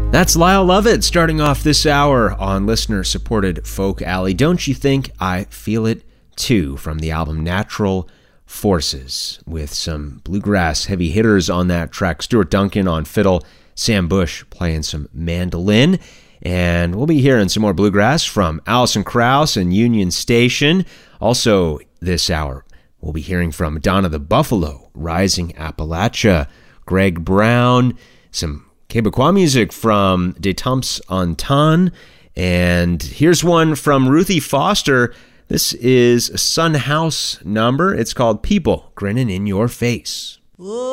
That's Lyle Lovett starting off this hour on listener-supported Folk Alley. Don't you think I feel it too, from the album Natural Forces, with some bluegrass heavy hitters on that track. Stuart Duncan on fiddle, Sam Bush playing some mandolin. And we'll be hearing some more bluegrass from Alison Krauss and Union Station. Also this hour, we'll be hearing from Donna the Buffalo, Rising Appalachia, Greg Brown, some Quebecois music from De Temps en Temps, and here's one from Ruthie Foster. This is a Son House number. It's called People Grinning in Your Face.